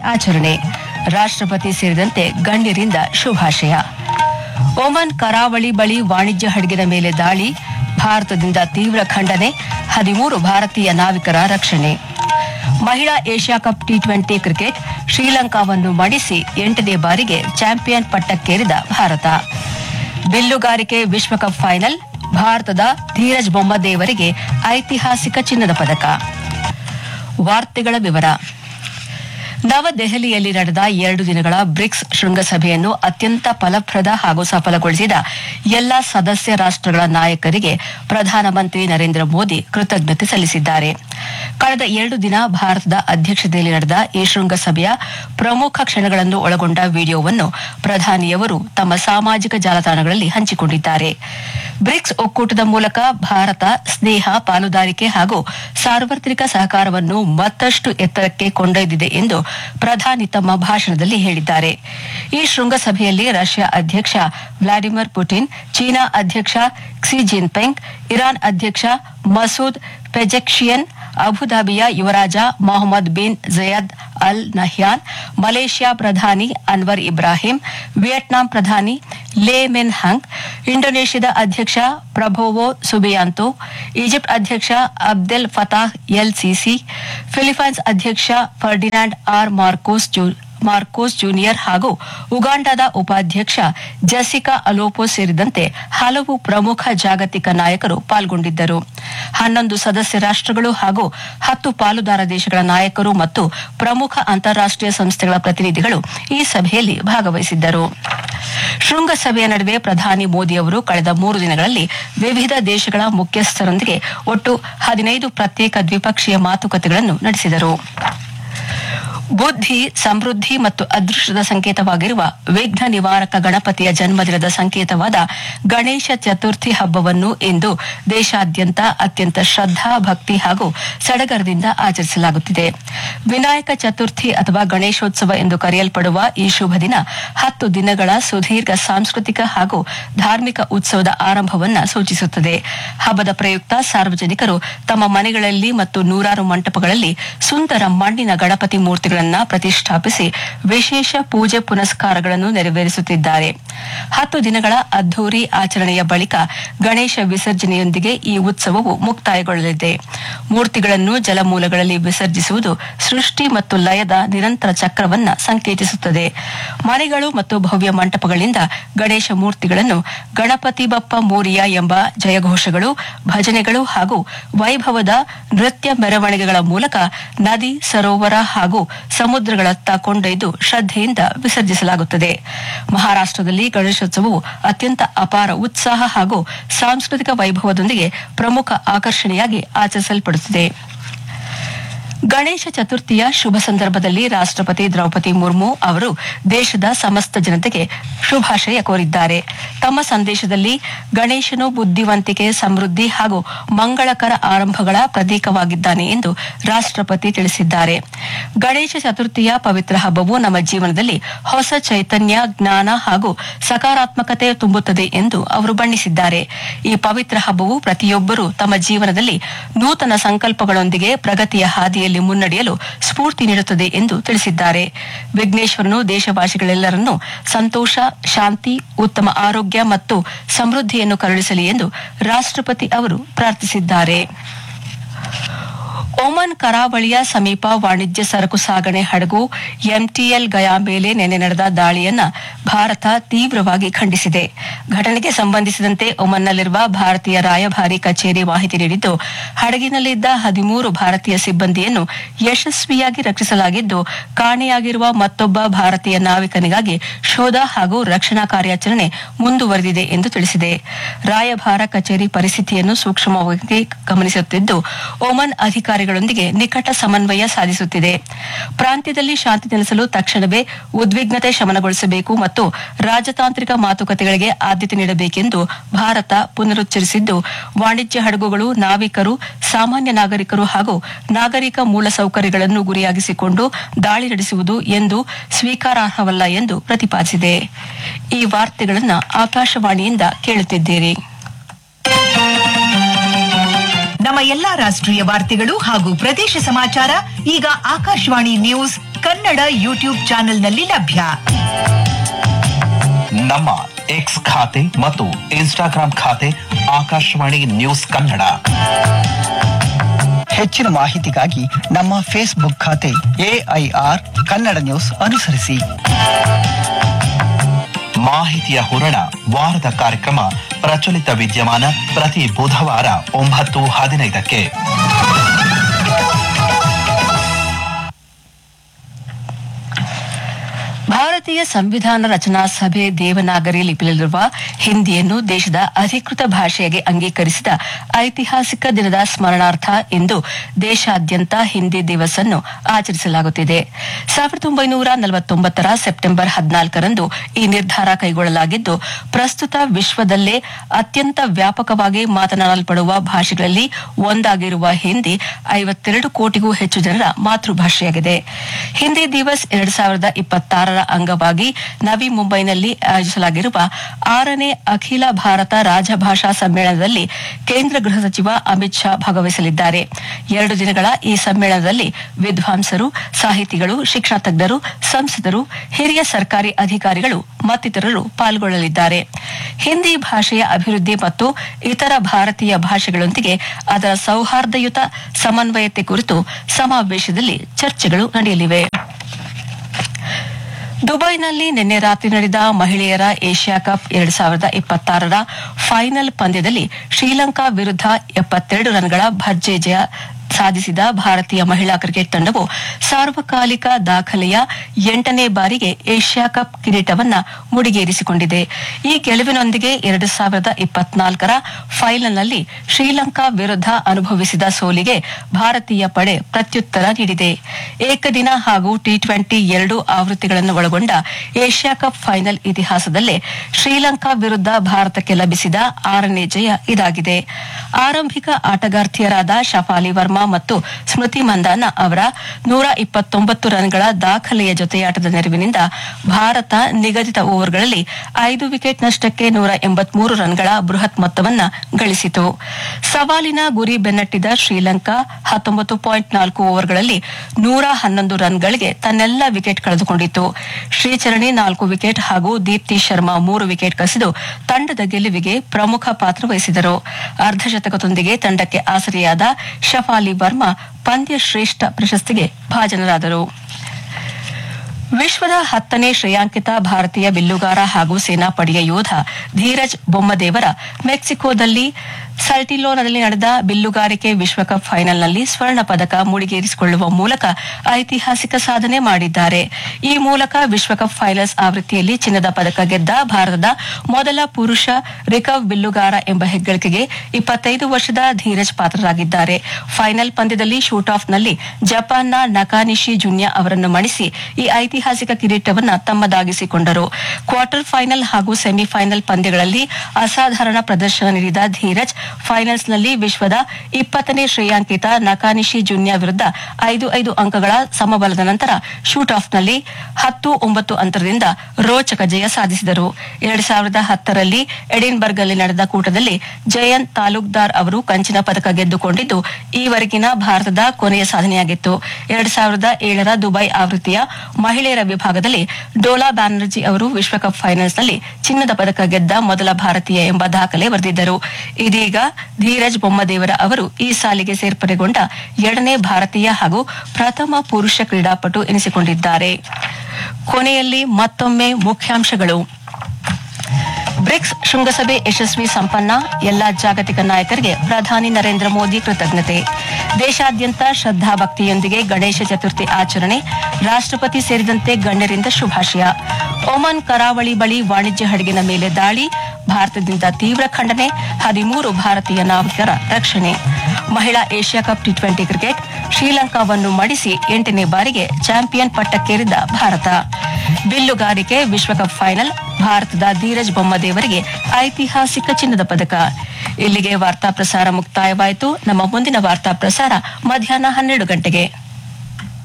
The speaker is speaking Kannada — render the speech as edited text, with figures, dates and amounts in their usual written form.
ಆಚರಣೆ ರಾಷ್ಟ್ರಪತಿ ಸೇರಿದಂತೆ ಗಣ್ಯರಿಂದ ಶುಭಾಶಯ. ಒಮನ್ ಕರಾವಳಿ ಬಳಿ ವಾಣಿಜ್ಯ ಹಡಗಿನ ಮೇಲೆ ದಾಳಿ, ಭಾರತದಿಂದ ತೀವ್ರ ಖಂಡನೆ, 13 ಭಾರತೀಯ ನಾವಿಕರ ರಕ್ಷಣೆ. ಮಹಿಳಾ ಏಷ್ಯಾ ಕಪ್ ಟಿ20 ಕ್ರಿಕೆಟ್, ಶ್ರೀಲಂಕಾವನ್ನು ಮಣಿಸಿ 8ನೇ ಬಾರಿಗೆ ಚಾಂಪಿಯನ್ ಪಟ್ಟಕ್ಕೇರಿದ ಭಾರತ. ಬಿಲ್ಲುಗಾರಿಕೆ ವಿಶ್ವಕಪ್ ಫೈನಲ್, ಭಾರತದ ಧೀರಜ್ ಬೊಮ್ಮದೇವರಿಗೆ ಐತಿಹಾಸಿಕ ಚಿನ್ನದ ಪದಕ. ವಾರ್ತೆಗಳ ವಿವರ. ನವದೆಹಲಿಯಲ್ಲಿ ನಡೆದ 2 ದಿನಗಳ ಬ್ರಿಕ್ಸ್ ಶೃಂಗಸಭೆಯನ್ನು ಅತ್ಯಂತ ಫಲಪ್ರದ ಹಾಗೂ ಸಫಲಗೊಳಿಸಿದ ಎಲ್ಲಾ ಸದಸ್ಯ ರಾಷ್ಟ್ರಗಳ ನಾಯಕರಿಗೆ ಪ್ರಧಾನಮಂತ್ರಿ ನರೇಂದ್ರ ಮೋದಿ ಕೃತಜ್ಞತೆ ಸಲ್ಲಿಸಿದ್ದಾರೆ. ಕಳೆದ 2 ದಿನ ಭಾರತದ ಅಧ್ಯಕ್ಷತೆಯಲ್ಲಿ ನಡೆದ ಈ ಶೃಂಗಸಭೆಯ ಪ್ರಮುಖ ಕ್ಷಣಗಳನ್ನು ಒಳಗೊಂಡ ವಿಡಿಯೋವನ್ನು ಪ್ರಧಾನಿಯವರು ತಮ್ಮ ಸಾಮಾಜಿಕ ಜಾಲತಾಣಗಳಲ್ಲಿ ಹಂಚಿಕೊಂಡಿದ್ದಾರೆ. ಬ್ರಿಕ್ಸ್ ಒಕ್ಕೂಟದ ಮೂಲಕ ಭಾರತ ಸ್ನೇಹ, ಪಾಲುದಾರಿಕೆ ಹಾಗೂ ಸಾರ್ವತ್ರಿಕ ಸಹಕಾರವನ್ನು ಮತ್ತಷ್ಟು ಎತ್ತರಕ್ಕೆ ಕೊಂಡೊಯ್ದಿದೆ ಎಂದು ಪ್ರಧಾನಿ ತಮ್ಮ ಭಾಷಣದಲ್ಲಿ ಹೇಳಿದ್ದಾರೆ. ಈ ಶೃಂಗಸಭೆಯಲ್ಲಿ ರಷ್ಯಾ ಅಧ್ಯಕ್ಷ ವ್ಲಾಡಿಮಿರ್ ಪುಟಿನ್, ಚೀನಾ ಅಧ್ಯಕ್ಷ ಕ್ಸಿ ಜಿನ್ಪಿಂಗ್, ಇರಾನ್ ಅಧ್ಯಕ್ಷ ಮಸೂದ್ ಪೆಜೆಕ್ಷಿಯನ್, ಅಬುಧಾಬಿಯ ಯುವರಾಜ Mohammed bin Zayed Al Nahyan, Malaysia ಪ್ರಧಾನಿ ಅನ್ವರ್ ಇಬ್ರಾಹಿಂ, ವಿಯೆಟ್ನಾಂ ಪ್ರಧಾನಿ ಲೇ ಮೆನ್ ಹಂಗ್, ಇಂಡೋನೇಷ್ಯಾದ ಅಧ್ಯಕ್ಷ ಪ್ರಬೋವೋ ಸುಬಿಯಾಂತೋ, ಈಜಿಪ್ಟ್ ಅಧ್ಯಕ್ಷ Abdel Fattah L CC, Philippines ಅಧ್ಯಕ್ಷ ಫರ್ಡಿನಾಂಡ್ ಆರ್ ಮಾರ್ಕೋಸ್ ಜೂನಿಯರ್ ಹಾಗೂ ಉಗಾಂಡಾದ ಉಪಾಧ್ಯಕ್ಷ ಜೆಸಿಕಾ ಅಲೋಪೋ ಸೇರಿದಂತೆ ಹಲವು ಪ್ರಮುಖ ಜಾಗತಿಕ ನಾಯಕರು ಪಾಲ್ಗೊಂಡಿದ್ದರು. 11 ಸದಸ್ಯ ರಾಷ್ಟ್ರಗಳು ಹಾಗೂ 10 ಪಾಲುದಾರ ದೇಶಗಳ ನಾಯಕರು ಮತ್ತು ಪ್ರಮುಖ ಅಂತಾರಾಷ್ಟೀಯ ಸಂಸ್ಥೆಗಳ ಪ್ರತಿನಿಧಿಗಳು ಈ ಸಭೆಯಲ್ಲಿ ಭಾಗವಹಿಸಿದ್ದರು. ಶೃಂಗಸಭೆಯ ನಡುವೆ ಪ್ರಧಾನಿ ಮೋದಿ ಅವರು ಕಳೆದ 3 ದಿನಗಳಲ್ಲಿ ವಿವಿಧ ದೇಶಗಳ ಮುಖ್ಯಸ್ಥರೊಂದಿಗೆ ಒಟ್ಟು 15 ಪ್ರತ್ಯೇಕ ದ್ವಿಪಕ್ಷೀಯ ಮಾತುಕತೆಗಳನ್ನು ನಡೆಸಿದರು. ಬುದ್ಧಿ, ಸಮೃದ್ಧಿ ಮತ್ತು ಅದೃಷ್ಟದ ಸಂಕೇತವಾಗಿರುವ ವಿಘ್ನ ನಿವಾರಕ ಗಣಪತಿಯ ಜನ್ಮದಿನದ ಸಂಕೇತವಾದ ಗಣೇಶ ಚತುರ್ಥಿ ಹಬ್ಬವನ್ನು ಇಂದು ದೇಶಾದ್ಯಂತ ಅತ್ಯಂತ ಶ್ರದ್ಧಾ, ಭಕ್ತಿ ಹಾಗೂ ಸಡಗರದಿಂದ ಆಚರಿಸಲಾಗುತ್ತಿದೆ. ವಿನಾಯಕ ಚತುರ್ಥಿ ಅಥವಾ ಗಣೇಶೋತ್ಸವ ಎಂದು ಕರೆಯಲ್ಪಡುವ ಈ ಶುಭ ದಿನ 10 ದಿನಗಳ ಸುದೀರ್ಘ ಸಾಂಸ್ಕೃತಿಕ ಹಾಗೂ ಧಾರ್ಮಿಕ ಉತ್ಸವದ ಆರಂಭವನ್ನು ಸೂಚಿಸುತ್ತದೆ. ಹಬ್ಬದ ಪ್ರಯುಕ್ತ ಸಾರ್ವಜನಿಕರು ತಮ್ಮ ಮನೆಗಳಲ್ಲಿ ಮತ್ತು ನೂರಾರು ಮಂಟಪಗಳಲ್ಲಿ ಸುಂದರ ಮಣ್ಣಿನ ಗಣಪತಿ ಮೂರ್ತಿಗಳನ್ನು ಪ್ರತಿಷ್ಠಾಪಿಸಿ ವಿಶೇಷ ಪೂಜೆ ಪುನಸ್ಕಾರಗಳನ್ನು ನೆರವೇರಿಸುತ್ತಿದ್ದಾರೆ. 10 ದಿನಗಳ ಅದ್ದೂರಿ ಆಚರಣೆಯ ಬಳಿಕ ಗಣೇಶ ವಿಸರ್ಜನೆಯೊಂದಿಗೆ ಈ ಉತ್ಸವವು ಮುಕ್ತಾಯಗೊಳ್ಳಲಿದೆ. ಮೂರ್ತಿಗಳನ್ನು ಜಲಮೂಲಗಳಲ್ಲಿ ವಿಸರ್ಜಿಸುವುದು ಸೃಷ್ಟಿ ಮತ್ತು ಲಯದ ನಿರಂತರ ಚಕ್ರವನ್ನು ಸಂಕೇತಿಸುತ್ತದೆ. ಮನೆಗಳು ಮತ್ತು ಭವ್ಯ ಮಂಟಪಗಳಿಂದ ಗಣೇಶ ಮೂರ್ತಿಗಳನ್ನು ಗಣಪತಿ ಬಪ್ಪ ಮೋರಿಯಾ ಎಂಬ ಜಯಘೋಷಗಳು, ಭಜನೆಗಳು ಹಾಗೂ ವೈಭವದ ನೃತ್ಯ ಮೆರವಣಿಗೆಗಳ ಮೂಲಕ ನದಿ, ಸರೋವರ ಹಾಗೂ ಸಮುದ್ರಗಳತ್ತ ಕೊಂಡೊಯ್ದು ಶ್ರದ್ಧೆಯಿಂದ ವಿಸರ್ಜಿಸಲಾಗುತ್ತದೆ. ಮಹಾರಾಷ್ಟ್ರದಲ್ಲಿ ಗಣೇಶೋತ್ಸವವು ಅತ್ಯಂತ ಅಪಾರ ಉತ್ಸಾಹ ಹಾಗೂ ಸಾಂಸ್ಕೃತಿಕ ವೈಭವದೊಂದಿಗೆ ಪ್ರಮುಖ ಆಕರ್ಷಣೆಯಾಗಿ ಆಚರಿಸಲ್ಪಡುತ್ತದೆ. ಗಣೇಶ ಚತುರ್ಥಿಯ ಶುಭ ಸಂದರ್ಭದಲ್ಲಿ ರಾಷ್ಟ್ರಪತಿ ದ್ರೌಪದಿ ಮುರ್ಮು ಅವರು ದೇಶದ ಸಮಸ್ತ ಜನತೆಗೆ ಶುಭಾಶಯ ಕೋರಿದ್ದಾರೆ. ತಮ್ಮ ಸಂದೇಶದಲ್ಲಿ ಗಣೇಶನು ಬುದ್ಧಿವಂತಿಕೆ, ಸಮೃದ್ಧಿ ಹಾಗೂ ಮಂಗಳಕರ ಆರಂಭಗಳ ಪ್ರತೀಕವಾಗಿದ್ದಾನೆ ಎಂದು ರಾಷ್ಟ್ರಪತಿ ತಿಳಿಸಿದ್ದಾರೆ. ಗಣೇಶ ಚತುರ್ಥಿಯ ಪವಿತ್ರ ಹಬ್ಬವು ನಮ್ಮ ಜೀವನದಲ್ಲಿ ಹೊಸ ಚೈತನ್ಯ, ಜ್ಞಾನ ಹಾಗೂ ಸಕಾರಾತ್ಮಕತೆ ತುಂಬುತ್ತದೆ ಎಂದು ಅವರು ಬಣ್ಣಿಸಿದ್ದಾರೆ. ಈ ಪವಿತ್ರ ಹಬ್ಬವು ಪ್ರತಿಯೊಬ್ಬರೂ ತಮ್ಮ ಜೀವನದಲ್ಲಿ ನೂತನ ಸಂಕಲ್ಪಗಳೊಂದಿಗೆ ಪ್ರಗತಿಯ ಹಾದಿಯಲ್ಲಿ ಮುನ್ನಡೆಯಲು ಸ್ಫೂರ್ತಿ ನೀಡುತ್ತದೆ ಎಂದು ತಿಳಿಸಿದ್ದಾರೆ. ವಿಘ್ನೇಶ್ವರನು ದೇಶವಾಸಿಗಳೆಲ್ಲರನ್ನೂ ಸಂತೋಷ, ಶಾಂತಿ, ಉತ್ತಮ ಆರೋಗ್ಯ ಮತ್ತು ಸಮೃದ್ಧಿಯನ್ನು ಕರುಣಿಸಲಿ ಎಂದು ರಾಷ್ಟ್ರಪತಿ ಅವರು ಪ್ರಾರ್ಥಿಸಿದ್ದಾರೆ. ಒಮನ್ ಕರಾವಳಿಯ ಸಮೀಪ ವಾಣಿಜ್ಯ ಸರಕು ಸಾಗಣೆ ಹಡಗು ಎಂಟಿಎಲ್ ಗಯಾ ಮೇಲೆ ನಿನ್ನೆ ನಡೆದ ದಾಳಿಯನ್ನು ಭಾರತ ತೀವ್ರವಾಗಿ ಖಂಡಿಸಿದೆ. ಘಟನೆಗೆ ಸಂಬಂಧಿಸಿದಂತೆ ಒಮನ್ನಲ್ಲಿರುವ ಭಾರತೀಯ ರಾಯಭಾರಿ ಕಚೇರಿ ಮಾಹಿತಿ ನೀಡಿದ್ದು, ಹಡಗಿನಲ್ಲಿದ್ದ 13 ಭಾರತೀಯ ಸಿಬ್ಬಂದಿಯನ್ನು ಯಶಸ್ವಿಯಾಗಿ ರಕ್ಷಿಸಲಾಗಿದ್ದು, ಕಾಣೆಯಾಗಿರುವ ಮತ್ತೊಬ್ಬ ಭಾರತೀಯ ನಾವಿಕನಿಗಾಗಿ ಶೋಧ ಹಾಗೂ ರಕ್ಷಣಾ ಕಾರ್ಯಾಚರಣೆ ಮುಂದುವರೆದಿದೆ ಎಂದು ತಿಳಿಸಿದೆ. ರಾಯಭಾರ ಕಚೇರಿ ಪರಿಸ್ಥಿತಿಯನ್ನು ಸೂಕ್ಷ್ಮವಾಗಿ ಗಮನಿಸುತ್ತಿದ್ದು, ಒಮನ್ ಅಧಿಕಾರಿಗಳೊಂದಿಗೆ ನಿಕಟ ಸಮನ್ವಯ ಸಾಧಿಸುತ್ತಿದೆ. ಪ್ರಾಂತ್ಯದಲ್ಲಿ ಶಾಂತಿ ನೆಲೆಸಲು ತಕ್ಷಣವೇ ಉದ್ವಿಗ್ನತೆ ಶಮನಗೊಳಿಸಬೇಕು ಮತ್ತು ರಾಜತಾಂತ್ರಿಕ ಮಾತುಕತೆಗಳಿಗೆ ಆದ್ಯತೆ ನೀಡಬೇಕೆಂದು ಭಾರತ ಪುನರುಚ್ಚರಿಸಿದ್ದು, ವಾಣಿಜ್ಯ ಹಡಗುಗಳು, ನಾವಿಕರು, ಸಾಮಾನ್ಯ ನಾಗರಿಕರು ಹಾಗೂ ನಾಗರಿಕ ಮೂಲಸೌಕರ್ಯಗಳನ್ನು ಗುರಿಯಾಗಿಸಿಕೊಂಡು ದಾಳಿ ನಡೆಸುವುದು ಎಂದು ಸ್ವೀಕಾರಾರ್ಹವಲ್ಲ ಎಂದು ಪ್ರತಿಪಾದಿಸಿದೆ. ಈ ವಾರ್ತೆಗಳನ್ನು ಆಕಾಶವಾಣಿಯಿಂದ ಕೇಳುತ್ತಿದ್ದೀರಿ. ನಮ್ಮ ಎಲ್ಲಾ ರಾಷ್ಟ್ರೀಯ ವಾರ್ತೆಗಳು ಹಾಗೂ ಪ್ರದೇಶ ಸಮಾಚಾರ ಈಗ ಆಕಾಶವಾಣಿ ನ್ಯೂಸ್ ಕನ್ನಡ ಯೂಟ್ಯೂಬ್ ಚಾನೆಲ್ನಲ್ಲಿ ಲಭ್ಯ. ನಮ್ಮ ಎಕ್ಸ್ ಖಾತೆ ಮತ್ತು ಇನ್ಸ್ಟಾಗ್ರಾಂ ಖಾತೆ ಆಕಾಶವಾಣಿ ನ್ಯೂಸ್ ಕನ್ನಡ. ಹೆಚ್ಚಿನ ಮಾಹಿತಿಗಾಗಿ ನಮ್ಮ ಫೇಸ್ಬುಕ್ ಖಾತೆ AIR ಕನ್ನಡ ನ್ಯೂಸ್ ಅನುಸರಿಸಿ. ಮಾಹಿತಿಯ ಹೂರಣ ವಾರದ ಕಾರ್ಯಕ್ರಮ ಪ್ರಚಲಿತ ವಿದ್ಯಮಾನ ಪ್ರತಿ ಬುಧವಾರ 9:15ಕ್ಕೆ. ಭಾರತೀಯ ಸಂವಿಧಾನ ರಚನಾ ಸಭೆ ದೇವನಾಗರಿ ಲಿಪಿಯಲ್ಲಿರುವ ಹಿಂದಿಯನ್ನು ದೇಶದ ಅಧಿಕೃತ ಭಾಷೆಯಾಗಿ ಅಂಗೀಕರಿಸಿದ ಐತಿಹಾಸಿಕ ದಿನದ ಸ್ಮರಣಾರ್ಥ ಇಂದು ದೇಶಾದ್ಯಂತ ಹಿಂದಿ ದಿವಸ್ ಅನ್ನು ಆಚರಿಸಲಾಗುತ್ತಿದೆ. 1949 ಸೆಪ್ಟೆಂಬರ್ 14ರಂದು ಈ ನಿರ್ಧಾರ ಕೈಗೊಳ್ಳಲಾಗಿದ್ದು, ಪ್ರಸ್ತುತ ವಿಶ್ವದಲ್ಲೇ ಅತ್ಯಂತ ವ್ಯಾಪಕವಾಗಿ ಮಾತನಾಡಲ್ಪಡುವ ಭಾಷೆಗಳಲ್ಲಿ ಒಂದಾಗಿರುವ ಹಿಂದಿ 52 ಕೋಟಿಗೂ ಹೆಚ್ಚು ಜನರ ಮಾತೃಭಾಷೆಯಾಗಿದೆ. ಹಿಂದಿ ದಿವಸ್ 2026ರ ಅಂಗವಾಗಿ ನವಿ ಮುಂಬೈನಲ್ಲಿ ಆಯೋಜಿಸಲಾಗಿರುವ 6ನೇ ಅಖಿಲ ಭಾರತ ರಾಜಭಾಷಾ ಸಮ್ಮೇಳನದಲ್ಲಿ ಕೇಂದ್ರ ಗೃಹ ಸಚಿವ ಅಮಿತ್ ಶಾ ಭಾಗವಹಿಸಲಿದ್ದಾರೆ. 2 ದಿನಗಳ ಈ ಸಮ್ಮೇಳನದಲ್ಲಿ ವಿದ್ವಾಂಸರು, ಸಾಹಿತಿಗಳು, ಶಿಕ್ಷಣ ತಜ್ಞರು, ಸಂಸದರು, ಹಿರಿಯ ಸರ್ಕಾರಿ ಅಧಿಕಾರಿಗಳು ಮತ್ತಿತರರು ಪಾಲ್ಗೊಳ್ಳಲಿದ್ದಾರೆ. ಹಿಂದಿ ಭಾಷೆಯ ಅಭಿವೃದ್ಧಿ ಮತ್ತು ಇತರ ಭಾರತೀಯ ಭಾಷೆಗಳೊಂದಿಗೆ ಅದರ ಸೌಹಾರ್ದಯುತ ಸಮನ್ವಯತೆ ಕುರಿತು ಸಮಾವೇಶದಲ್ಲಿ ಚರ್ಚೆಗಳು ನಡೆಯಲಿವೆ. ದುಬೈನಲ್ಲಿ ನಿನ್ನೆ ರಾತ್ರಿ ನಡೆದ ಮಹಿಳೆಯರ ಏಷ್ಯಾ ಕಪ್ 2026ರ ಫೈನಲ್ ಪಂದ್ಯದಲ್ಲಿ ಶ್ರೀಲಂಕಾ ವಿರುದ್ಧ 72 ರನ್ಗಳ ಭರ್ಜರಿ ಜಯ ಸಾಧಿಸಿದ ಭಾರತೀಯ ಮಹಿಳಾ ಕ್ರಿಕೆಟ್ ತಂಡವು ಸಾರ್ವಕಾಲಿಕ ದಾಖಲೆಯ 8ನೇ ಬಾರಿಗೆ ಏಷ್ಯಾ ಕಪ್ ಕಿರೀಟವನ್ನು ಮುಡಿಗೇರಿಸಿಕೊಂಡಿದೆ. ಈ ಗೆಲುವಿನೊಂದಿಗೆ 2024ರ ಫೈನಲ್ನಲ್ಲಿ ಶ್ರೀಲಂಕಾ ವಿರುದ್ಧ ಅನುಭವಿಸಿದ ಸೋಲಿಗೆ ಭಾರತೀಯ ಪಡೆ ಪ್ರತ್ಯುತ್ತರ ನೀಡಿದೆ. ಏಕದಿನ ಹಾಗೂ T20 ಎರಡೂ ಆವೃತ್ತಿಗಳನ್ನು ಒಳಗೊಂಡ ಏಷ್ಯಾ ಕಪ್ ಫೈನಲ್ ಇತಿಹಾಸದಲ್ಲೇ ಶ್ರೀಲಂಕಾ ವಿರುದ್ಧ ಭಾರತಕ್ಕೆ ಲಭಿಸಿದ 6ನೇ ಜಯ ಇದಾಗಿದೆ. ಆರಂಭಿಕ ಆಟಗಾರ್ತಿಯರಾದ ಶಫಾಲಿ ವರ್ಮಾ ಮತ್ತು ಸ್ಮೃತಿ ಮಂದಾನ ಅವರ 129 ರನ್ಗಳ ದಾಖಲೆಯ ಜೊತೆಯಾಟದ ನೆರವಿನಿಂದ ಭಾರತ ನಿಗದಿತ ಓವರ್ಗಳಲ್ಲಿ 5 ವಿಕೆಟ್ ನಷ್ಟಕ್ಕೆ 183 ರನ್ಗಳ ಬೃಹತ್ ಮೊತ್ತವನ್ನು ಗಳಿಸಿತು. ಸವಾಲಿನ ಗುರಿ ಬೆನ್ನಟ್ಟಿದ ಶ್ರೀಲಂಕಾ 19.4 ಓವರ್ಗಳಲ್ಲಿ 111 ರನ್ಗಳಿಗೆ ತನ್ನೆಲ್ಲ ವಿಕೆಟ್ ಕಳೆದುಕೊಂಡಿತು. ಶ್ರೀಚರಣಿ 4 ವಿಕೆಟ್ ಹಾಗೂ ದೀಪ್ತಿ ಶರ್ಮಾ 3 ವಿಕೆಟ್ ಕಸಿದು ತಂಡದ ಗೆಲುವಿಗೆ ಪ್ರಮುಖ ಪಾತ್ರ ವಹಿಸಿದರು. ಅರ್ಧಶತಕದೊಂದಿಗೆ ತಂಡಕ್ಕೆ ಆಸರೆಯಾದ ಶಫಾಲಿ ವರ್ಮಾ ಪಂದ್ಯ ಶ್ರೇಷ್ಠ ಪ್ರಶಸ್ತಿಗೆ ಭಾಜನರಾದರು. ವಿಶ್ವದ 10ನೇ ಶ್ರೇಯಾಂಕಿತ ಭಾರತೀಯ ಬಿಲ್ಲುಗಾರ ಹಾಗೂ ಸೇನಾಪಡೆಯ ಯೋಧ ಧೀರಜ್ ಬೊಮ್ಮದೇವರ ಮೆಕ್ಸಿಕೋದಲ್ಲಿ ಸಲ್ಟಿಲೋನಲ್ಲಿ ನಡೆದ ಬಿಲ್ಲುಗಾರಿಕೆ ವಿಶ್ವಕಪ್ ಫೈನಲ್ನಲ್ಲಿ ಸ್ವರ್ಣ ಪದಕ ಮುಡಿಗೇರಿಸಿಕೊಳ್ಳುವ ಮೂಲಕ ಐತಿಹಾಸಿಕ ಸಾಧನೆ ಮಾಡಿದ್ದಾರೆ. ಈ ಮೂಲಕ ವಿಶ್ವಕಪ್ ಫೈನಲ್ಸ್ ಆವೃತ್ತಿಯಲ್ಲಿ ಚಿನ್ನದ ಪದಕ ಗೆದ್ದ ಭಾರತದ ಮೊದಲ ಪುರುಷ ರಿಕರ್ವ್ ಬಿಲ್ಲುಗಾರ ಎಂಬ ಹೆಗ್ಗಳಿಕೆಗೆ 25 ವರ್ಷದ ಧೀರಜ್ ಪಾತ್ರರಾಗಿದ್ದಾರೆ. ಫೈನಲ್ ಪಂದ್ಯದಲ್ಲಿ ಶೂಟ್ ಆಫ್ನಲ್ಲಿ ಜಪಾನ್ನ ನಕಾನಿಶಿ ಜುನ್ಯಾ ಅವರನ್ನು ಮಣಿಸಿ ಈ ಐತಿಹಾಸಿಕ ಕಿರೀಟವನ್ನು ತಮ್ಮದಾಗಿಸಿಕೊಂಡರು. ಕ್ವಾರ್ಟರ್ ಫೈನಲ್ ಹಾಗೂ ಸೆಮಿಫೈನಲ್ ಪಂದ್ಯಗಳಲ್ಲಿ ಅಸಾಧಾರಣ ಪ್ರದರ್ಶನ ನೀಡಿದ ಧೀರಜ್ ಫೈನಲ್ಸ್ನಲ್ಲಿ ವಿಶ್ವದ 20ನೇ ಶ್ರೇಯಾಂಕಿತ ನಕಾನಿಶಿ ಜುನ್ಯಾ ವಿರುದ್ಧ 5-5 ಅಂಕಗಳ ಸಮಬಲದ ನಂತರ ಶೂಟ್ ಆಫ್ನಲ್ಲಿ 10-9 ಅಂತರದಿಂದ ರೋಚಕ ಜಯ ಸಾಧಿಸಿದರು. 2010ರಲ್ಲಿ ಎಡಿನ್ಬರ್ಗ್ನಲ್ಲಿ ನಡೆದ ಕೂಟದಲ್ಲಿ ಜಯಂತ್ ತಾಲೂಕ್ದಾರ್ ಅವರು ಕಂಚಿನ ಪದಕ ಗೆದ್ದುಕೊಂಡಿದ್ದು ಈವರೆಗಿನ ಭಾರತದ ಕೊನೆಯ ಸಾಧನೆಯಾಗಿತ್ತು. 2007ರ ದುಬೈ ಆವೃತ್ತಿಯ ಮಹಿಳೆಯರ ವಿಭಾಗದಲ್ಲಿ ಡೋಲಾ ಬ್ಯಾನರ್ಜಿ ಅವರು ವಿಶ್ವಕಪ್ ಫೈನಲ್ಸ್ನಲ್ಲಿ ಚಿನ್ನದ ಪದಕ ಗೆದ್ದ ಮೊದಲ ಭಾರತೀಯ ಎಂಬ ದಾಖಲೆ ಬರೆದಿದ್ದರು. ಇದೀಗ ಧೀರಜ್ ಬೊಮ್ಮದೇವರ ಅವರು ಈ ಸಾಲಿಗೆ ಸೇರ್ಪಡೆಗೊಂಡ 2ನೇ ಭಾರತೀಯ ಹಾಗೂ ಪ್ರಥಮ ಪುರುಷ ಕ್ರೀಡಾಪಟು ಎನಿಸಿಕೊಂಡಿದ್ದಾರೆ. ಕೊನೆಯಲ್ಲಿ ಮತ್ತೊಮ್ಮೆ ಮುಖ್ಯಾಂಶಗಳು. ಬ್ರಿಕ್ಸ್ ಶೃಂಗಸಭೆ ಯಶಸ್ವಿ ಸಂಪನ್ನ, ಎಲ್ಲಾ ಜಾಗತಿಕ ನಾಯಕರಿಗೆ ಪ್ರಧಾನಿ ನರೇಂದ್ರ ಮೋದಿ ಕೃತಜ್ಞತೆ. ದೇಶಾದ್ಯಂತ ಶ್ರದ್ಧಾಭಕ್ತಿಯೊಂದಿಗೆ ಗಣೇಶ ಚತುರ್ಥಿ ಆಚರಣೆ, ರಾಷ್ಟ್ರಪತಿ ಸೇರಿದಂತೆ ಗಣ್ಯರಿಂದ ಶುಭಾಶಯ. ಒಮನ್ ಕರಾವಳಿ ಬಳಿ ವಾಣಿಜ್ಯ ಹಡಗಿನ ಮೇಲೆ ದಾಳಿ, ಭಾರತದಿಂದ ತೀವ್ರ ಖಂಡನೆ, 13 ಭಾರತೀಯ ನಾವಿಕರ ರಕ್ಷಣೆ. ಮಹಿಳಾ ಏಷ್ಯಾ ಕಪ್ T20 ಕ್ರಿಕೆಟ್, ಶ್ರೀಲಂಕಾವನ್ನು ಮಣಿಸಿ 8ನೇ ಬಾರಿಗೆ ಚಾಂಪಿಯನ್ ಪಟ್ಟಕ್ಕೇರಿದ ಭಾರತ. ಬಿಲ್ಲುಗಾರಿಕೆ ವಿಶ್ವಕಪ್ ಫೈನಲ್, ಭಾರತದ ಧೀರಜ್ ಬೊಮ್ಮದೇವರಿಗೆ ಐತಿಹಾಸಿಕ ಚಿನ್ನದ ಪದಕ. ಇಲ್ಲಿಗೆ ವಾರ್ತಾ ಪ್ರಸಾರ ಮುಕ್ತಾಯವಾಯಿತು. ನಮ್ಮ ಮುಂದಿನ ವಾರ್ತಾ ಪ್ರಸಾರ ಮಧ್ಯಾಹ್ನ 12 ಗಂಟೆಗೆ.